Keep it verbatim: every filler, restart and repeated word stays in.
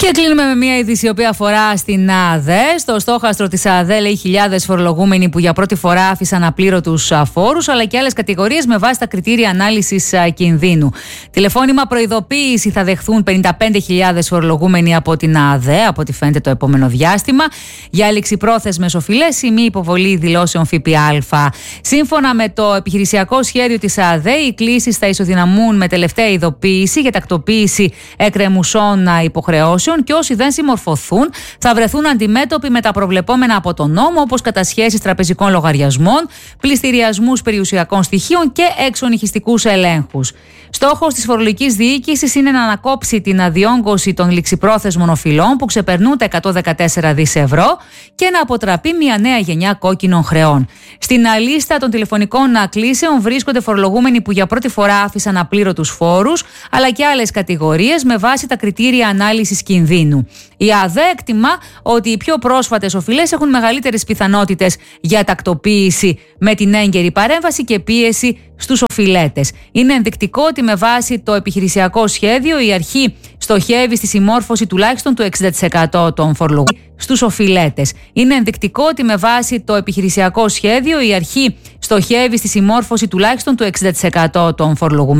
Και κλείνουμε με μια είδηση η οποία αφορά στην ΑΔΕ. Στο στόχαστρο της ΑΔΕ λέει χιλιάδες φορολογούμενοι που για πρώτη φορά άφησαν απλήρωτους φόρους, αλλά και άλλες κατηγορίες με βάση τα κριτήρια ανάλυσης κινδύνου. Τηλεφώνημα προειδοποίηση θα δεχθούν πενήντα πέντε χιλιάδες φορολογούμενοι από την ΑΔΕ, από ό,τι φαίνεται το επόμενο διάστημα, για ληξιπρόθεσμες οφειλές ή μη υποβολή δηλώσεων ΦΠΑ. Σύμφωνα με το επιχειρησιακό σχέδιο της ΑΔΕ, οι κλήσεις θα ισοδυναμούν με τελευταία ειδοποίηση για τακτοποίηση εκκρεμουσών υποχρεώσεων και όσοι δεν συμμορφωθούν θα βρεθούν αντιμέτωποι με τα προβλεπόμενα από τον νόμο, όπως κατασχέσεις τραπεζικών λογαριασμών, πληστηριασμούς περιουσιακών στοιχείων και εξονυχιστικούς ελέγχους. Στόχος της φορολογικής διοίκησης είναι να ανακόψει την αδιόγκωση των ληξιπρόθεσμων οφειλών που ξεπερνούν τα εκατόν δεκατέσσερα δισεκατομμύρια ευρώ και να αποτραπεί μια νέα γενιά κόκκινων χρεών. Στην λίστα των τηλεφωνικών κλήσεων βρίσκονται φορολογούμενοι που για πρώτη φορά άφησαν απλήρωτους φόρους, αλλά και άλλες κατηγορίες με βάση τα κριτήρια ανάλυσης κινδύνου. Η ΑΔΕ εκτιμά ότι οι πιο πρόσφατες οφειλές έχουν μεγαλύτερες πιθανότητες για τακτοποίηση με την έγκαιρη παρέμβαση και πίεση στους οφειλέτες. Είναι ενδεικτικό ότι με βάση το επιχειρησιακό σχέδιο η αρχή στοχεύει στη συμμόρφωση τουλάχιστον του εξήντα τοις εκατό των φορολογούμενων στους οφειλέτες. Είναι ενδεικτικό ότι με βάση το επιχειρησιακό σχέδιο η αρχή στοχεύει στη συμμόρφωση τουλάχιστον του εξήντα τοις εκατό των φορολογουμένων